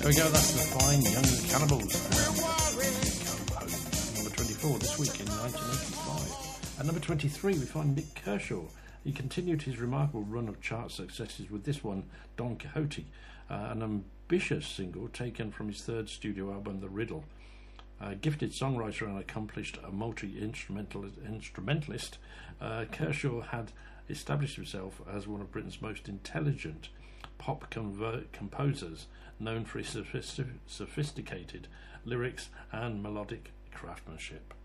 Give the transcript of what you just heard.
There we go, that's the Fine Young Cannibals. Come Home. Number 24 this week in 1985. At number 23 we find Nik Kershaw. He continued his remarkable run of chart successes with this one, Don Quixote, an ambitious single taken from his third studio album, The Riddle. A gifted songwriter and accomplished multi-instrumentalist, Kershaw had established himself as one of Britain's most intelligent pop composers, known for his sophisticated lyrics and melodic craftsmanship.